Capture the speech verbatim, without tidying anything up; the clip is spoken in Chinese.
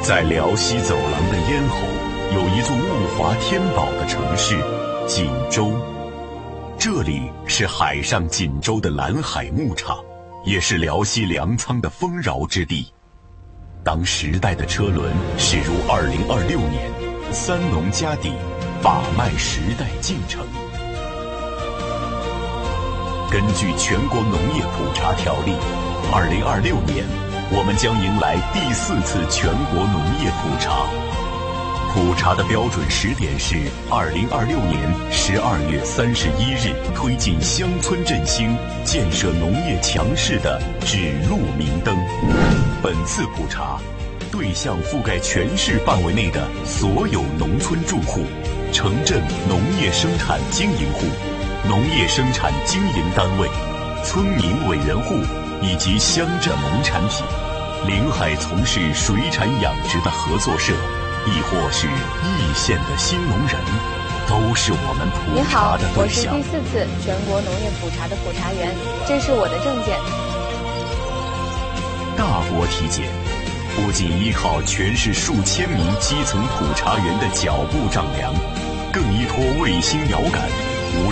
在辽西走廊的咽喉，有一座物华天宝的城市——锦州。这里是海上锦州的蓝海牧场，也是辽西粮仓的丰饶之地。当时代的车轮驶入二零二六年，三农家底，把脉时代进程。根据全国农业普查条例，二零二六年我们将迎来第四次全国农业普查。普查的标准时点是二零二六年十二月三十一日，推进乡村振兴、建设农业强市的指路明灯。本次普查对象覆盖全市范围内的所有农村住户、城镇农业生产经营户、农业生产经营单位、村民委员户以及乡镇农产品、临海从事水产养殖的合作社，亦或是一线的新农人，都是我们普查的对象。 你好，我是第四次全国农业普查的普查员，这是我的证件。 大国体检不仅依靠全市数千名基层普查员的脚步丈量，更依托卫星遥感